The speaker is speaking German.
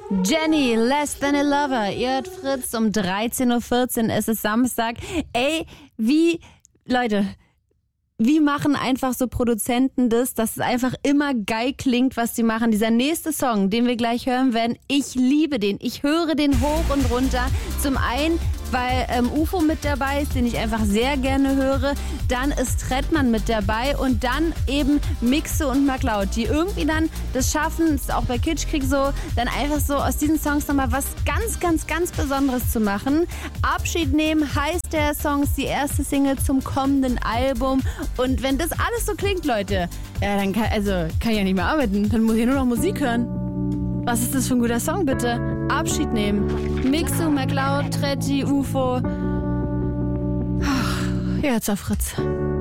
Jenny, Less Than a Lover. Ihr hört Fritz um 13.14 Uhr. Es ist Samstag. Ey, Leute, wie machen einfach so Produzenten das, dass es einfach immer geil klingt, was sie machen? Dieser nächste Song, den wir gleich hören werden, ich liebe den. Ich höre den hoch und runter. Zum einen, weil UFO mit dabei ist, den ich einfach sehr gerne höre. Dann ist Trettmann mit dabei und dann eben Mixe und MacLeod, die irgendwie dann das schaffen, ist auch bei Kitschkrieg so, dann einfach so aus diesen Songs nochmal was ganz, ganz, ganz Besonderes zu machen. Abschied nehmen heißt der Song, ist die erste Single zum kommenden Album. Und wenn das alles so klingt, Leute, ja, dann kann ich ja nicht mehr arbeiten. Dann muss ich nur noch Musik hören. Was ist das für ein guter Song, bitte? Abschied nehmen. Mixu, MacLeod, Tretti, UFO. Jetzt auf Fritz.